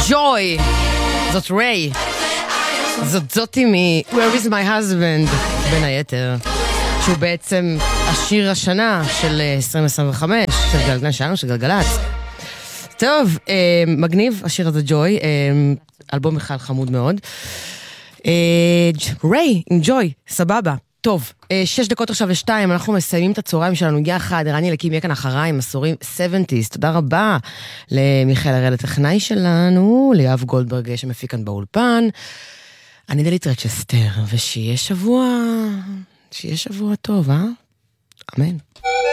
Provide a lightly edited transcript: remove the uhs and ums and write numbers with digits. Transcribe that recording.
Joy. זאת ריי. זאתי מ-Where is my husband, בין היתר. שהוא בעצם השיר השנה של 2025, של גלגלצ. טוב, מגניב, השיר הזה ג'וי, אלבום בכלל חמוד מאוד. ריי, עם ג'וי, סבבה. טוב, 6 דקות עכשיו ל2, אנחנו מסיימים את הצהריים שלנו יחד, ערני לקים יהיה כאן אחריי עם מסורים 70s, תודה רבה למיכאל הראל הטכנאי שלנו, ליאב גולדברג שמפיק כאן באולפן, אני דלית רצ'סטר, ושיהיה שבוע טוב, אמן.